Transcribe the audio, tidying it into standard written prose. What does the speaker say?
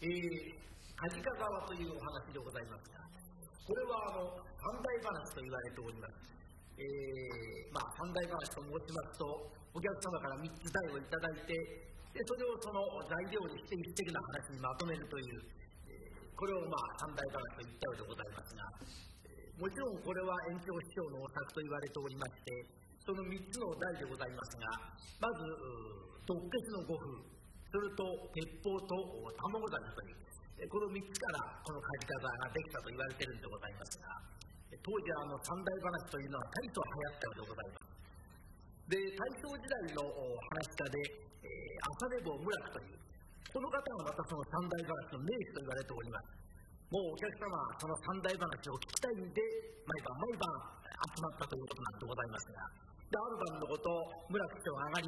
梶賀川というお話でございますが、これは三代話と言われております。三代話と申しますと、お客様から3つ題をいただいて、それをその材料にして一的な話にまとめるという、これを三代話と言ったようでございますが、もちろんこれは圓朝師匠のお作と言われておりまして、その3つの題でございますが、まず毒消しの五風、それと鉄砲と卵酒という、この3つからこの梶賀川ができたと言われているんでございますが、当時は三代話というのは大層流行ったようでございます。で、大正時代の話家で、浅根坊村木という、この方がまたその三代話の名手と言われております。もうお客様はその三代話を聞きたいんで、毎晩集まったということなんでございますが、で、ある晩のこと、村木師匠が上がり